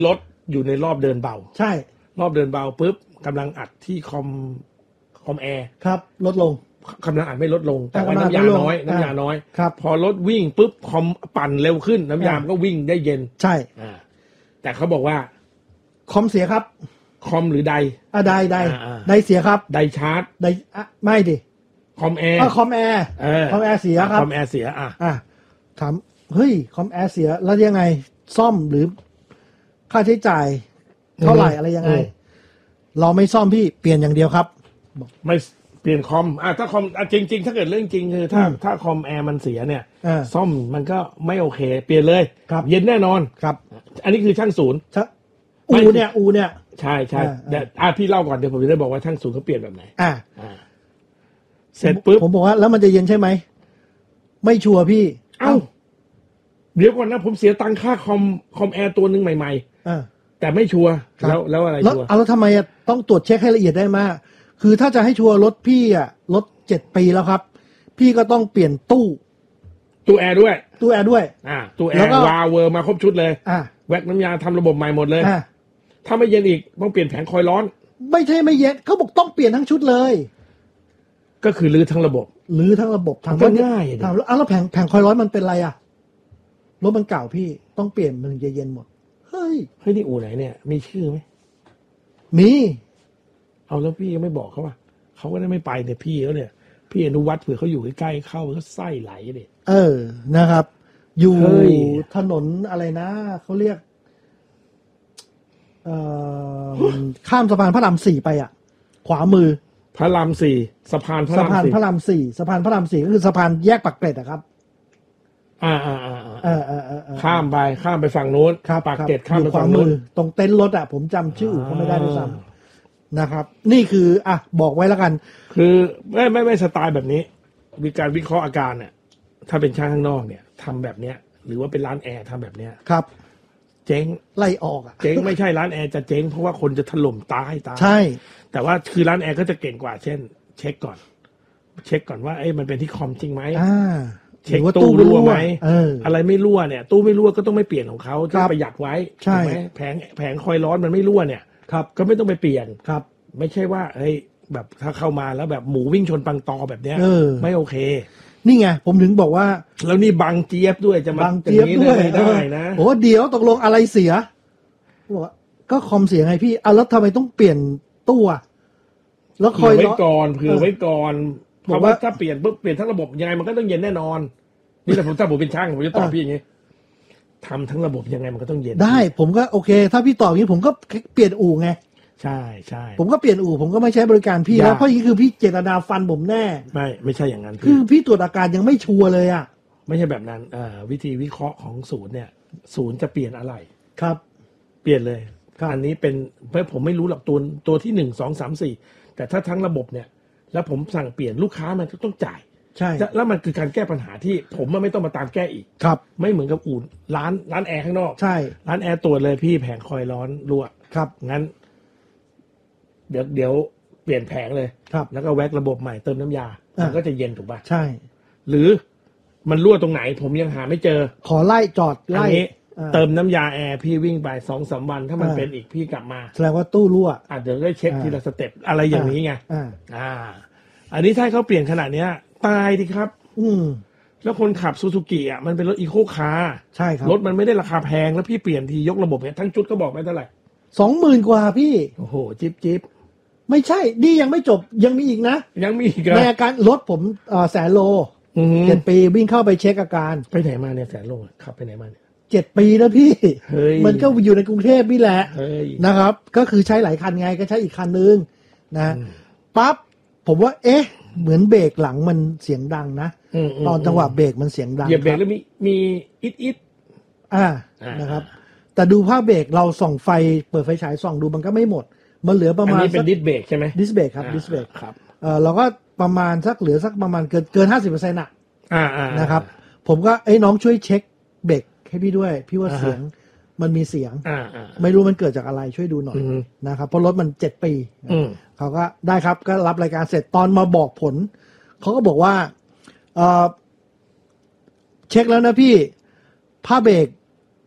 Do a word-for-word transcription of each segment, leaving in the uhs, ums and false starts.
รถอยู่ในรอบเดินเบาใช่รอบเดินเบาปุ๊บกำลังอัดที่คอมคอมแอร์ครับลดลงกำลังอัดไม่ลดลงแต่ว่าน้ำยาน้อยน้ำยาน้อยครับพอรถวิ่งปุ๊บคอมปั่นเร็วขึ้นน้ำยาก็วิ่งได้เย็นใช่แต่เขาบอกว่าคอมเสียครับคอมหรือไดอ่ะไดไดไดเสียครับไดชาร์จไดอ่ะไม่ดิคอมแอร์คอมแอร์คอมแอร์เสียครับคอมแอร์เสียอ่ะอ่ะถามเฮ้ยคอมแอร์เสียแล้วยังไงซ่อมหรือค่าใช้จ่ายเท่าไหร่อะไรยังไงเราไม่ซ่อมพี่เปลี่ยนอย่างเดียวครับไม่เปลี่ยนคอมอ่ะถ้าคอมอ่ะจริงๆถ้าเกิดเรื่องจริงคือถ้าถ้าคอมแอร์มันเสียเนี่ยซ่อมมันก็ไม่โอเคเปลี่ยนเลยเย็นแน่นอนครับอันนี้คือช่างศูนย์อูเนี่ยอูเนี่ยใช่ใช่เดี๋ยวอ่ะพี่เล่าก่อนเดี๋ยวผมจะได้บอกว่าช่างศูนย์เขาเปลี่ยนแบบไหนอ่าเสร็จปุ๊บผมบอกว่าแล้วมันจะเย็นใช่ไหมไม่ชัวร์พี่เอ้าเดี๋ยวก่อนนะผมเสียตังค่าคอมคอมแอร์ตัวหนึ่งใหม่ๆอ่าแต่ไม่ชัวร์แล้วแล้วอะไรชัวร์แล้วทำไมต้องตรวจเช็คให้ละเอียดได้มากคือถ้าจะให้ชัวร์รถพี่อ่ะรถเจ็ดปีแล้วครับพี่ก็ต้องเปลี่ยนตู้ตู้แอร์ด้วยตู้แอร์ด้วยอ่าตู้แอร์วาเวอร์มาครบชุดเลยอ่าแว็กน้ำยาทำระบบใหม่หมดเลยอ่าถ้าไม่เย็นอีกต้องเปลี่ยนแผงคอยร้อนไม่ใช่ไม่เย็นเขาบอกต้องเปลี่ยนทั้งชุดเลยก็คือรื้อทั้งระบบรื้อทั้งระบบทำก็ง่ายถามแล้วอ้าวแล้วแผงแผงคอยร้อนมันเป็นไรอ่ะรถมันเก่าพี่ต้องเปลี่ยนมันถึงจะเย็นหมดเฮ้ยเฮ้ยนี่อู่ไหนเนี่ยมีชื่อไหมมีเอาแล้วพี่ยังไม่บอกเขาว่าเขาก็ได้ไม่ไปเนี่ยพี่เขาเนี่ยพี่อนุวัฒน์เผื่อเขาอยู่ใกล้ๆเข้าเขาไส้ไหลเลยเออนะครับอยู่ถนนอะไรนะเขาเรียกเอ่อข้ามสะพานพระรามสี่ไปอ่ะขวามือพระรามสี่สะพานพระรามสี่สะพานพระรามสี่สะพานพระรามสี่ก็คือสะพานแยกปากเกร็ดอะครับอ่าอ่าอ่าเออเออเออข้ามไปข้ามไปฝั่งโน้นปากเกร็ดข้ามไปฝั่งโน้นตรงเต็นท์รถอ่ะผมจำชื่อเขาไม่ได้ด้วยซ้ำนะครับนี่คืออ่ะบอกไว้แล้วกันคือไม่ไม่ไม่สไตล์แบบนี้มีการวิเคราะห์อาการเนี่ยถ้าเป็นช่างข้างนอกเนี่ยทำแบบเนี้ยหรือว่าเป็นร้านแอร์ทำแบบเนี้ยครับเจ๊งไล่ออกอ่ะเจ๊งไม่ใช่ร้านแอร์จะเจ๊งเพราะว่าคนจะถล่มตายตายใช่แต่ว่าคือร้านแอร์ก็จะเก่งกว่าเช่นเช็คก่อนเช็คก่อนว่าเอ้ยมันเป็นที่คอมจริงไหมอ่าเช็คว่าตู้รั่วไหมเอออะไรไม่รั่วเนี่ยตู้ไม่รั่วก็ต้องไม่เปลี่ยนของเขาจะประหยัดไว้ใช่ไหมแผงแผงคอยร้อนมันไม่รั่วเนี่ยครับก็ไม่ต้องไปเปลี่ยนครับไม่ใช่ว่าเฮ้ยแบบถ้าเข้ามาแล้วแบบหมูวิ่งชนปังตอแบบเนี้ยไม่โอเคนี่ไงผมถึงบอกว่าแล้วนี่บังเจี๊ยบด้วยจะมาบังเจี๊ยบด้วยไม่ได้นะโอ้เดี๋ยวตกลงอะไรเสียบอกก็คอมเสียไงพี่เอาแล้วทำไมต้องเปลี่ยนตู้แล้วคอยไว้ก่อนเผื่อไว้ก่อนเพราะว่าถ้าเปลี่ยนปุ๊บเปลี่ยนทั้งระบบยังไงมันก็ต้องเย็นแน่นอนนี่แต่ผมถ้าผมเป็นช่างผมจะตอบพี่อย่างนี้ทำทั้งระบบยังไงมันก็ต้องเย็นได้ผมก็โอเคถ้าพี่ตอบอย่างนี้ผมก็เปลี่ยนอู่ไงใช่ใช่ผมก็เปลี่ยนอู่ผมก็ไม่ใช้บริการพี่แล้วเพราะนี่คือพี่เจตนาฟันผมแน่ไม่ไม่ใช่อย่างนั้นคือพี่ตรวจอาการยังไม่ชัวร์เลยอ่ะไม่ใช่แบบนั้นอ่าวิธีวิเคราะห์ของศูนย์เนี่ยศูนย์จะเปลี่ยนอะไรครับเปลี่ยนเลยอันนี้เป็นเพราะผมไม่รู้หรอกตัวตัวที่หนึ่งสองสามสี่แต่ถ้าทั้งระบบเนี่ยแล้วผมสั่งเปลี่ยนลูกค้ามันก็ต้องจ่ายใช่แล้วมันคือการแก้ปัญหาที่ผมมันไม่ต้องมาตามแก้อีกครับไม่เหมือนกับอู่ร้านร้านแอร์ข้างนอกใช่ร้านแอร์ตรวจเลยพี่แผงคอยร้อนรั่วครับงั้นเดี๋ยวเดี๋ยวเปลี่ยนแผงเลยครับแล้วก็แว็กระบบใหม่เติมน้ำยามันก็จะเย็นถูกป่ะใช่หรือมันรั่วตรงไหนผมยังหาไม่เจอขอไล่จอดไล่เติมน้ำยาแอร์พี่วิ่งไปสองสามวันถ้ามันเป็นอีกพี่กลับมาแสดงว่าตู้รั่วอ่ะเดี๋ยวได้เช็คทีละสเต็ปอะไรอย่างนี้ไงอ่าอันนี้ถ้าเขาเปลี่ยนขนาดเนี้ยตายดิครับอืมแล้วคนขับซูซูกิอ่ะมันเป็นรถอีโคคาร์ใช่ครับรถมันไม่ได้ราคาแพงแล้วพี่เปลี่ยนทียกระบบเนี่ยทั้งชุดก็บอกไม่เท่าไหร่สองหมื่นกว่าพี่โอ้โหจิ๊บจิ๊บไม่ใช่นี่ยังไม่จบยังมีอีกนะยังมีอีกในอาการรถผมเอ่อแสนโลเจ็ดปีวิ่งเข้าไปเช็คอาการไปไหนมาเนี่ยแสนโลขับไปไหนมาเนี่ยเจ็ดปีแล้วพี่มันก็อยู่ในกรุงเทพนี่แหละนะครับก็คือใช้หลายคันไงก็ใช้อีกคันนึงนะปั๊บผมว่าเอ๊ะเหมือนเบรกหลังมันเสียงดังนะตอนจังหวะเบรกมันเสียงดังเหยียบเบรกแล้วมีมีอิดอิดอ่านะครับแต่ดูภาพเบรกเราส่องไฟเปิดไฟฉายส่องดูมันก็ไม่หมดมันเหลือประมาณอันนี้เป็นดิสเบรกใช่ไหมดิสเบรกครับดิสเบรกครับเออเราก็ประมาณสักเหลือสักประมาณเกินเกินห้าสิบเปอร์เซ็นต์อ่ะนะครับผมก็ไอ้น้องช่วยเช็คเบรกให้พี่ด้วยพี่ว่าเสียงมันมีเสียงไม่รู้มันเกิดจากอะไรช่วยดูหน่อยนะครับเพราะรถมันเจ็ดปีเขาก็ได้ครับก็รับรายการเสร็จตอนมาบอกผลเขาก็บอกว่าเออเช็คแล้วนะพี่ผ้าเบรก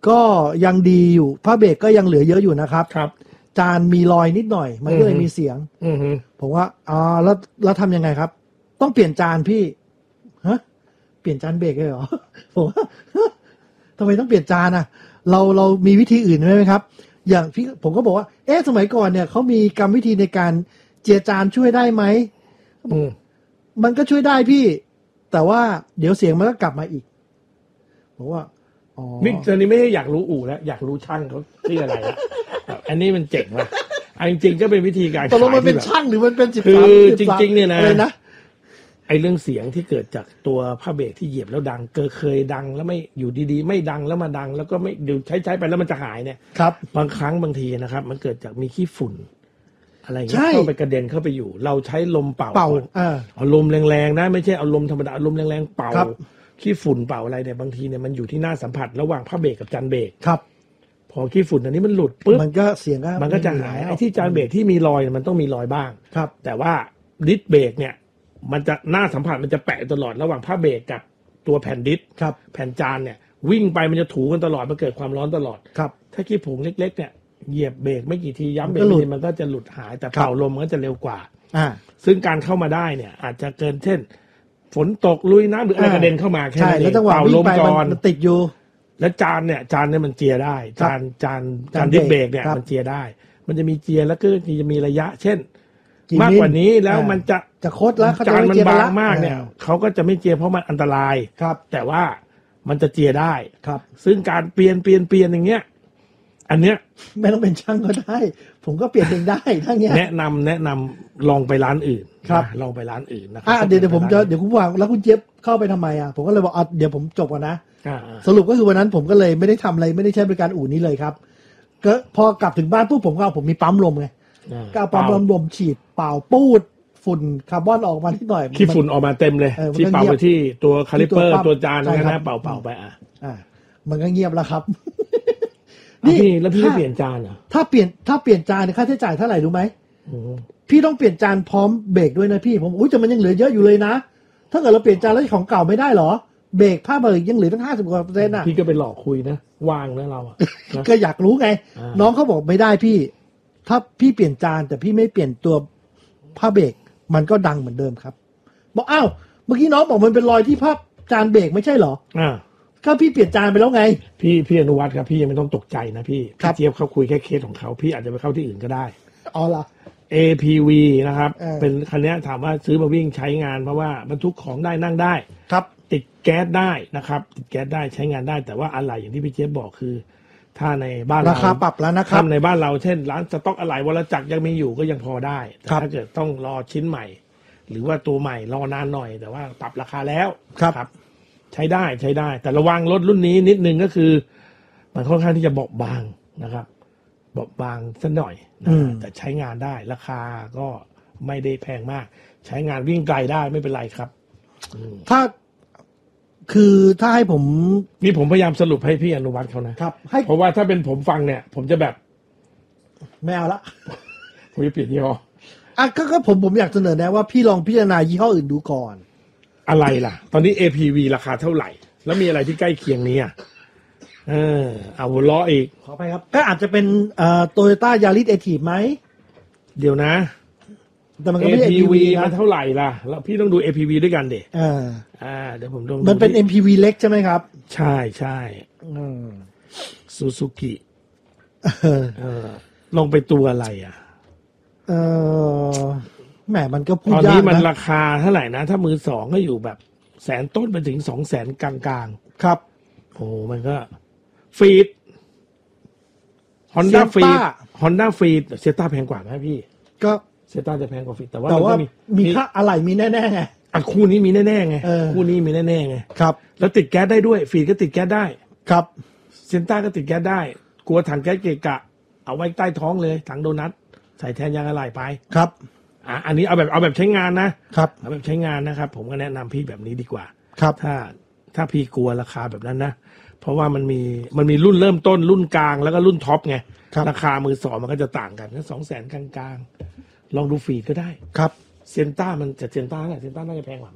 ก็ยังดีอยู่ผ้าเบรกก็ยังเหลือเยอะอยู่นะครับครับจานมีรอยนิดหน่อยมันก็เลยมีเสียงผมว่าอ๋อแล้วแล้วทำยังไงครับต้องเปลี่ยนจานพี่ฮะเปลี่ยนจานเบรกเลยเหรอผมว่าทำไมต้องเปลี่ยนจานอ่ะเราเรามีวิธีอื่นไหมครับอย่างพี่ผมก็บอกว่าเอ๊ะสมัยก่อนเนี่ยเขามีกรรมวิธีในการเจียจานช่วยได้ไหมมันก็ช่วยได้พี่แต่ว่าเดี๋ยวเสียงมันก็กลับมาอีกบอกว่าอ๋อนี่ตอนนี้ไม่ได้อยากรู้อู่แล้วอยากรู้ช่างเขาที่อะไรละอันนี้มันเจ๋งว่ะจริงๆก็เป็นวิธีการตกลงมันเป็นช่างหรือมันเป็นจิบคือจริงๆเนี่ยนะไอ้เรื่องเสียงที่เกิดจากตัวผ้าเบรกที่เหยียบแล้วดังเกิดเคยดังแล้วไม่อยู่ดีๆไม่ดังแล้วมาดังแล้วก็ไม่เดี๋ยวใช้ใช้ไปแล้วมันจะหายเนี่ยครับบางครั้งบางทีนะครับมันเกิดจากมีขี้ฝุ่นอะไรเงี้ยเข้าไปกระเด็นเข้าไปอยู่เราใช้ลมเป่าเป่าเอาลมแรงๆนะไม่ใช่เอาลมธรรมดาลมแรงๆเป่าขี้ฝุ่นเป่าอะไรเนี่ยบางทีเนี่ยมันอยู่ที่หน้าสัมผัสระหว่างผ้าเบรกกับจานเบรกครับพอขี้ฝุ่นอันนี้มันหลุดปุ๊บมันก็เสียงก็มันก็จะหายไอ้ที่จานเบรกที่มีรอยมันต้องมีรอยบ้างครับแต่ว่าดิสเบรกเนี่ยมันจะหน้าสัมผัสมันจะแปะตลอดระหว่างผ้าเบรกกับตัวแผ่นดิสครับแผ่นจานเนี่ยวิ่งไปมันจะถูกันตลอดมันเกิดความร้อนตลอดครับถ้าขี้ผงเล็กๆเนี่ยเหยียบเบรกไม่กี่ทีย้ำเบรกมันก็จะหลุดหายแต่เป่าลมมันก็จะเร็วกว่าอ่าซึ่งการเข้ามาได้เนี่ยอาจจะเกินเช่นฝนตกลุยน้ำหรืออะไรกระเด็นเข้ามาแค่นั้นเองเป่าลมก่อนมันติดอยู่แล้วจานเนี่ยจานเนี่ยมันเจียได้จานจานจานดิสเบรกเนี่ยมันเจียได้มันจะมีเจียแล้วก็จะมีระยะเช่นมากกว่านี้แล้วมันจะจะโคตรแล้วจานมันบางมากเนี่ยเขาก็จะไม่เจียเพราะมันอันตรายครับแต่ว่ามันจะเจียได้ครับซึ่งการเปลี่ยนเปลี่ยนเปลี่ยนอย่างเงี้ยอันเนี้ยไม่ต้องเป็นช่างก็ได้ผมก็เปลี่ยนเองได้ทั้งเนี้ยแนะนำแนะนำลองไปร้านอื่นครับลองไปร้านอื่นนะครับเดี๋ยวเดี๋ยวผมจะเดี๋ยวคุณวางแล้วคุณเจี๊ยบเข้าไปทำไมอ่ะผมก็เลยบอกอ่ะเดี๋ยวผมจบก่อนนะสรุปก็คือวันนั้นผมก็เลยไม่ได้ทำอะไรไม่ได้ใช้บริการอู่นี้เลยครับก็พอกลับถึงบ้านปุ๊บผมก็เอาผมมีปั๊มลมไงก็เอาปั๊มลมลมฉีดเป่าปูดฝุ่นคาร์บอนออกมานิดหน่อยขี้ฝุ่นออกมาเต็มเลยที่เป่าไปที่ตัวคาลิปเปอร์ตัวจานนะนะเป่าเป่าไปอ่ะอ่ามันก็เงียบแล้วครับนี่แล้วพี่เปลี่ยนจานเหรอถ้าเปลี่ยนถ้าเปลี่ยนจานค่าใช้จ่ายเท่าไหร่รู้ไหมพี่ต้องเปลี่ยนจานพร้อมเบรกด้วยนะพี่ผมอุ้ยแต่มันยังเหลือเยอะอยู่เลยนะถ้าเกิดเราเปลี่ยนจานแล้วของเก่าไม่ได้หรอเบรกผ้าเบรกยังเหลือตั้งห้าสิบกว่าเปอร์เซ็นต์อ่ะพี่ก็ไปหลอกคุยนะวางนะเราอ่ะก็อยากรู้ไงน้องเขาบอกไม่ได้พี่ถ้าพี่เปลี่ยนจานแต่พี่ไม่เปลี่ยนตัวผ้าเบรกมันก็ดังเหมือนเดิมครับบอกอ้าวเมื่อกี้น้องบอกมันเป็นรอยที่ผ้าจานเบรกไม่ใช่เหรออ่าก็พี่เปลี่ยนจานไปแล้วไงพี่พี่อนุวัฒน์ครับพี่ยังไม่ต้องตกใจนะพี่พี่เจี๊ยบเขาคุยแค่เคสของเขาพี่อาจจะไปเข้าที่อื่นก็ได้อ๋อเหรอเอ พี วี นะครับเป็นคันนี้ถามว่าซื้อมาวิ่งใช้งานเพราะว่าบรรทุกของได้นั่งได้ครับติดแก๊สได้นะครับติดแก๊สได้ใช้งานได้แต่ว่าอะไรอย่างที่พี่เจี๊ยบบอกคือถ้าในบ้านเราราคาปรับแล้วนะครับในบ้านเราเช่นร้านสต็อกอะไหล่วรจักรยังมีอยู่ก็ยังพอได้แต่ถ้าเกิดต้องรอชิ้นใหม่หรือว่าตัวใหม่รอนานหน่อยแต่ว่าปรับราคาแล้วครับใช้ได้ใช้ได้แต่ระวังรถรุ่นนี้นิดนึงก็คือมันค่อนข้างที่จะเบาบางนะครับเบาบางสักหน่อยนะแต่ใช้งานได้ราคาก็ไม่ได้แพงมากใช้งานวิ่งไกลได้ไม่เป็นไรครับถ้าคือถ้าให้ผมนี่ผมพยายามสรุปให้พี่อนุวัฒน์เขานะครับเพราะว่าถ้าเป็นผมฟังเนี่ยผมจะแบบไม่เอาละผมจะเปลี่ยนยี่ห้ออ่ะก็ผมผมอยากเสนอแนะว่าพี่ลองพิจารณายี่ห้ออื่นดูก่อนอะไรล่ะตอนนี้ เอ พี วี ราคาเท่าไหร่แล้วมีอะไรที่ใกล้เคียงนี้อ่ะเออเอาหัวล้ออีกขอไปครับก็อาจจะเป็นเอ่อ Toyota Yaris Active ไหมเดี๋ยวนะแต่มันก็ไม่ใช่เอ พี วี มันเท่าไหร่ล่ะแล้วพี่ต้องดู เอ พี วี ด้วยกันเด็เอออ่าเดี๋ยวผมดูมันเป็น เอ็ม พี วี เล็กใช่ไหมครับใช่ใช่อืมซูซูกิเออลงไปตัวอะไรอ่ะเออแหมมันก็พูดยากนะตอนนี้มันราคาเท่าไหร่นะถ้ามือสองก็อยู่แบบแสนต้นไปถึงสองแสนกลางๆครับโอ้มันก็ฟีดฮอนด้าฟีดฮอนด้าฟีดเซต้าแพงกว่าไหมพี่ก็เซต้าจะแพงกว่าฟีดแต่ว่าแต่ว่ามีค่าอะไรมีแน่ๆไงอ่ะคู่นี้มีแน่ๆไงคู่นี้มีแน่ๆไงครับแล้วติดแก๊สได้ด้วยฟีดก็ติดแก๊สได้ครับเซต้าก็ติดแก๊สได้กลัวถังแก๊สเกะกะเอาไว้ใต้ท้องเลยถังโดนัทใส่แทนยางอะไหล่ไปครับอ่ะอันนี้เอาแบบเอาแบบใช้งานนะครับเอาแบบใช้งานนะครับผมก็แนะนำพี่แบบนี้ดีกว่าครับถ้าถ้าพี่กลัวราคาแบบนั้นนะเพราะว่ามันมีมันมีรุ่นเริ่มต้นรุ่นกลางแล้วก็รุ่นท็อปไงราคามือสองมันก็จะต่างกันสองแสนกลางๆลองดูฟีดก็ได้ครับเซนต้ามันจะเซนต้าแหละเซนต้าน่าจะแพงกว่าไหม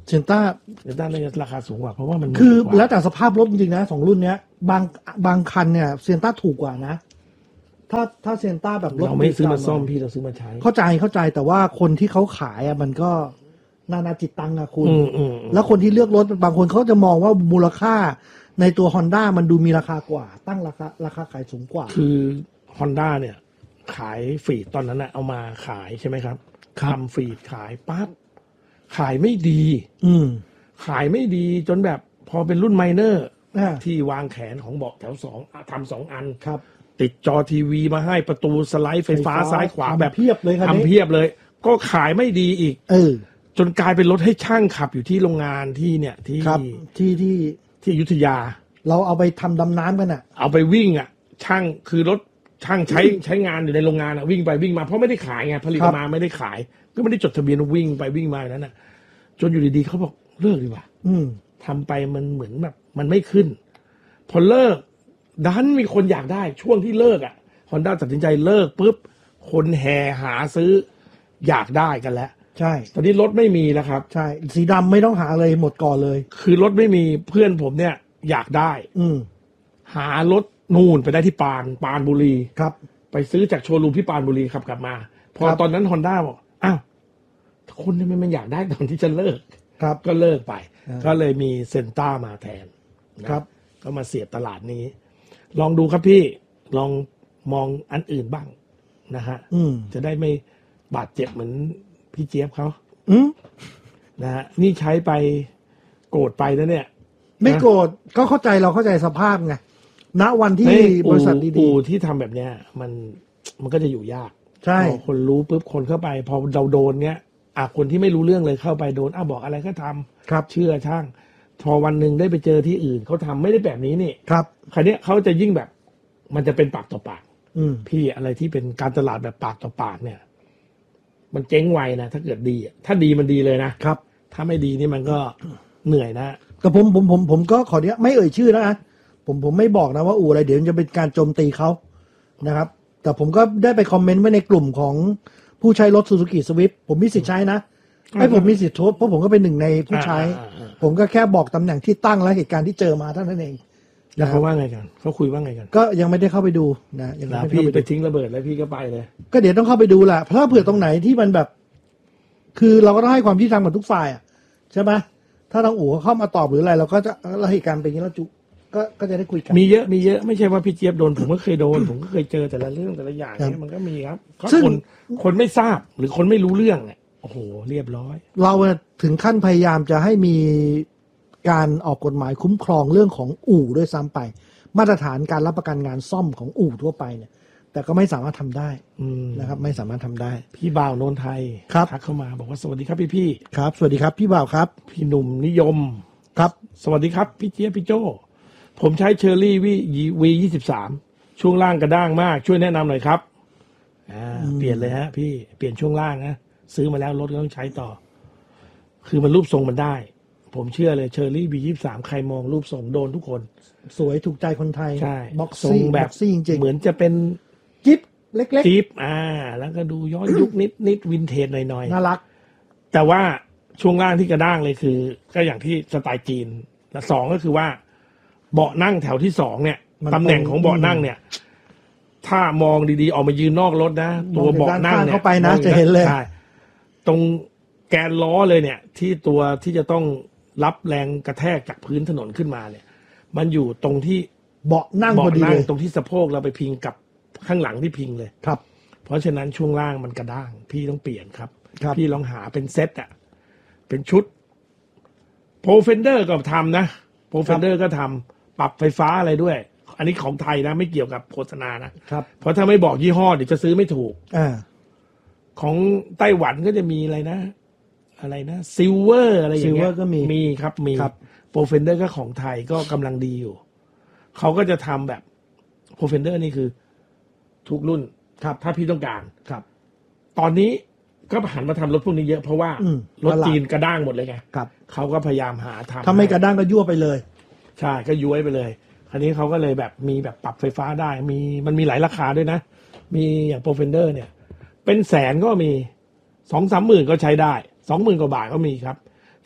เซนต้าเซนต้าน่าจะราคาสูงกว่าเพราะว่ามันคือแล้วแต่สภาพรถจริงๆนะสองรุ่นเนี้ยบางบางคันเนี่ยเซนต้าถูกกว่านะถ้าถ้าเซนต้าแบบรถเราไม่ซื้อมาซ่อมพี่เราซื้อมาใช้เข้าใจเข้าใจแต่ว่าคนที่เขาขายอ่ะมันก็นานาจิตตังอะคุณแล้วคนที่เลือกรถบางคนเขาจะมองว่ามูลค่าในตัว Honda มันดูมีราคากว่าตั้งราคาราคาขายสูงกว่าคือ Honda เนี่ยขายฟีดตอนนั้นนะเอามาขายใช่ไหมครับทำฟีดขายปั๊บขายไม่ดีอืมขายไม่ดีจนแบบพอเป็นรุ่นไมเนอร์ที่วางแขนของเบาะแถวสองทำสองอันครับติดจอทีวีมาให้ประตูสไลด์ไฟฟ้าซ้ายขวาแบบเพียบเลยครับทำเพียบเลยก็ขายไม่ดีอีกเออจนกลายเป็นรถให้ช่างขับอยู่ที่โรงงานที่เนี่ยที่ที่ที่ที่อยุธยาเราเอาไปทำดำน้ำกันอ่ะเอาไปวิ่งอ่ะช่างคือรถช่างใช้ใช้งานอยู่ในโรงงานอ่ะวิ่งไปวิ่งมาเพราะไม่ได้ขายไงผลิตมาไม่ได้ขายก็ไม่ได้จดทะเบียนวิ่งไปวิ่งมาอย่างนั้นอ่ะจนอยู่ดีๆเขาบอกเลิกดีกว่าทำไปมันเหมือนแบบมันไม่ขึ้นพอเลิกดันมีคนอยากได้ช่วงที่เลิกอ่ะฮอนด้าตัดสินใจเลิกปุ๊บคนแห่หาซื้ออยากได้กันแล้วใช่ตอนนี้รถไม่มีแล้วครับใช่สีดำไม่ต้องหาเลยหมดก่อนเลยคือรถไม่มีเพื่อนผมเนี่ยอยากได้อืมหารถนู่นไปได้ที่ปานปานบุรีครับไปซื้อจากโชว์รูมที่ปานบุรีขับกลับมาพอตอนนั้นฮอนด้าบอกอ้าวคนทำไมมันอยากได้ตอนที่จะเลิกครับก็เลิกไปก็เลยมีเซนต้ามาแทนครับก็มาเสียบตลาดนี้ลองดูครับพี่ลองมองอันอื่นบ้างนะฮะจะได้ไม่บาดเจ็บเหมือนพี่เจี๊ยบเขานะฮะนี่ใช้ไปโกรธไปนะเนี่ยไม่โกรธก็เข้าใจเราเข้าใจสภาพไงณวันที่บริษัทดีๆที่ทำแบบเนี้ยมันมันก็จะอยู่ยากใช่คนรู้ปุ๊บคนเข้าไปพอเราโดนเนี้ยอ่ะคนที่ไม่รู้เรื่องเลยเข้าไปโดนอ้าบอกอะไรก็ทำครับเชื่อช่างพอวันหนึ่งได้ไปเจอที่อื่นเขาทำไม่ได้แบบนี้นี่ครับคราวนี้เขาจะยิ่งแบบมันจะเป็นปากต่อปากอืมพี่อะไรที่เป็นการตลาดแบบปากต่อปากเนี่ยมันเจ๊งไวนะถ้าเกิดดีถ้าดีมันดีเลยนะครับถ้าไม่ดีนี่มันก็เหนื่อยนะแต่ผมผมผมผมก็ขอเนี้ยไม่เอ่ยชื่อแล้วนะผมผมไม่บอกนะว่าอู่อะไรเดี๋ยวจะเป็นการโจมตีเขานะครับแต่ผมก็ได้ไปคอมเมนต์ไว้ในกลุ่มของผู้ใช้รถ Suzuki Swift ผมมีสิทธิ์ใช้นะไอ้ผมมีสิทธิ์โทษเพราะผมก็เป็นหนึ่งในผู้ใช้ผมก็แค่บอกตำแหน่งที่ตั้งและเหตุการณ์ที่เจอมาเท่านั้นเองแล้วเขาว่าไงกันเขาคุยว่าไงกันก็ยังไม่ได้เข้าไปดูนะยังไม่พี่ไปทิ้งระเบิดแล้วพี่ก็ไปเลยก็เดี๋ยวต้องเข้าไปดูแหละเพราะเผื่อตรงไหนที่มันแบบ คือเราก็ต้องให้ความยุติธรรมกับทุกฝ่ายอ่ะใช่ไหมถ้าทางอู่เข้ามาตอบหรืออะไรเราก็จะเราเหตุการณ์เป็นอย่างนี้เราจุก็ก็จะได้คุยกันมีเยอะมีเยอะไม่ใช่ว่าพี่เจี๊ยบโดนผมก็เคยโดนผมก็เคยเจอแต่ละเรื่องแต่ละอย่างเนี่ยมันก็มีครับคนคนไม่ทราบหรือคนไม่รู้เรื่องเนี่ยโอ้โหเรียบร้อยเราถึงขั้นพยายามจะให้มีการออกกฎหมายคุ้มครองเรื่องของอู่ด้วยซ้ำไปมาตรฐานการรับประกันงานซ่อมของอู่ทั่วไปเนี่ยแต่ก็ไม่สามารถทำได้นะครับไม่สามารถทำได้พี่บ่าวโนนไทยครับทักเข้ามาบอกว่าสวัสดีครับพี่พี่ครับสวัสดีครับพี่บ่าวครับพี่หนุ่มนิยมครับสวัสดีครับพี่เจี๊ยบพี่โจผมใช้เชอร์รี่วีวียี่สิบสามช่วงล่างกระด้างมากช่วยแนะนำหน่อยครับอ่าเปลี่ยนเลยฮะพี่เปลี่ยนช่วงล่างนะซื้อมาแล้วรถก็ต้องใช้ต่อคือมันรูปทรงมันได้ผมเชื่อเลยเชอร์รี่วียี่สิบสามใครมองรูปทรงโดนทุกคนสวยถูกใจคนไทยใช่บ็อกซี่แบบซี่จริงเหมือนจะเป็นจิ๊บเล็กๆจิ๊บอ่าแล้วก็ดูย้อนยุคนิดนิดวินเทจหน่อยๆน่ารักแต่ว่าช่วงล่างที่กระด้างเลยคือก็อย่างที่สไตล์จีนและสองก็คือว่าเบาะนั่งแถวที่สองเนี่ยตำแหน่งของเบาะนั่งเนี่ยถ้ามองดีๆออกมายืนนอกรถนะตัวเบาะนั่งเนี่ยเข้าไปนะจะเห็นเลยใช่ตรงแกนล้อเลยเนี่ยที่ตัวที่จะต้องรับแรงกระแทกจากพื้นถนนขึ้นมาเนี่ยมันอยู่ตรงที่เบาะนั่งพอดีเลยตรงที่สะโพกเราไปพิงกับข้างหลังที่พิงเลยครับเพราะฉะนั้นช่วงล่างมันกระด้างพี่ต้องเปลี่ยนครับพี่ลองหาเป็นเซตอะเป็นชุดโปรเฟนเดอร์ก็ทำนะโปรเฟนเดอร์ก็ทำปรับไฟฟ้าอะไรด้วยอันนี้ของไทยนะไม่เกี่ยวกับโฆษณานะครับเพราะถ้าไม่บอกยี่ห้อเดี๋ยวจะซื้อไม่ถูกอ่าของไต้หวันก็จะมีอะไรนะอะไรนะซิลเวอร์อะไรอย่างเงี้ยก็มีมีครับมีโปรเฟนเดอร์ก็ของไทยก็กำลังดีอยู่เขาก็จะทำแบบโปรเฟนเดอร์นี่คือทุกรุ่นครับถ้าพี่ต้องการครับตอนนี้ก็หันมาทำรถพวกนี้เยอะเพราะว่ารถจีนกระด้างหมดเลยไงเขาก็พยายามหาทำถ้าไม่กระด้างก็ยั่วไปเลยใช่ก็ย้วยไปเลยคราวนี้เขาก็เลยแบบมีแบบปรับไฟฟ้าได้มีมันมีหลายราคาด้วยนะมีอย่างโปรเฟนเดอร์เนี่ยเป็นแสนก็มีสองสามหมื่นก็ใช้ได้สองหมื่นกว่าบาทก็มีครับ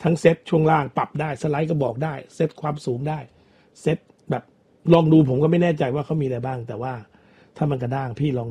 ทั้งเซ็ตช่วงล่างปรับได้สไลด์ก็บอกได้เซ็ตความสูงได้เซ็ตแบบลองดูผมก็ไม่แน่ใจว่าเขามีอะไรบ้างแต่ว่าถ้ามันกระด้างพี่ลอง